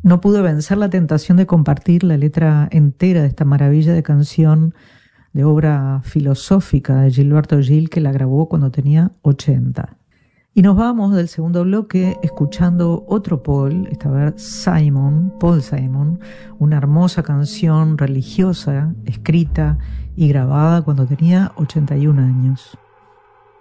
No pude vencer la tentación de compartir la letra entera de esta maravilla de canción de obra filosófica de Gilberto Gil, que la grabó cuando tenía 80. Y nos vamos del segundo bloque escuchando otro Paul, esta vez Paul Simon, una hermosa canción religiosa escrita y grabada cuando tenía 81 años.